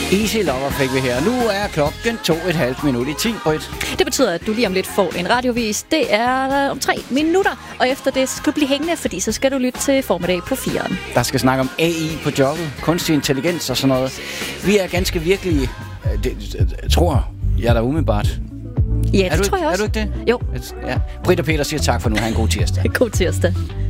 Easy Lover fik vi her. Nu er klokken 2,5 minutter i 10, Britt. Det betyder, at du lige om lidt får en radiovis. Det er om 3 minutter, og efter det skal du blive hængende, fordi så skal du lytte til formiddag på 4'eren. Der skal snakke om AI på jobbet, kunstig intelligens og sådan noget. Vi er ganske virkelig, tror jeg da umiddelbart. Ja, det tror jeg også. Er du ikke det? Jo. Ja. Britt og Peter siger tak for nu. Ha' en god tirsdag. God tirsdag.